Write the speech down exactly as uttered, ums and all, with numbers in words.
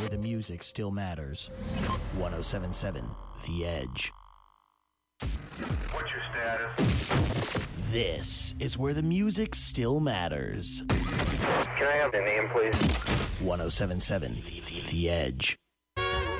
where the music still matters. ten seventy-seven The Edge. What's your status? This is where the music still matters. Can I have the name, please? ten seventy-seven The Edge.